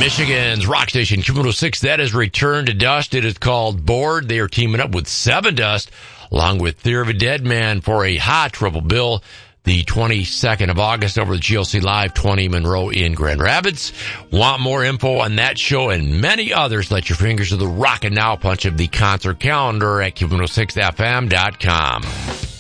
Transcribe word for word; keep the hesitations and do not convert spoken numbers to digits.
Michigan's rock station, Q one oh six, that has returned to dust. It is called Bored. They are teaming up with Seven Dust, along with Theory of a Dead Man, for a hot triple bill the twenty-second of August over the G L C Live, twenty Monroe in Grand Rapids. Want more info on that show and many others? Let your fingers to the Rockin' Now punch of the concert calendar at Q one oh six F M dot com.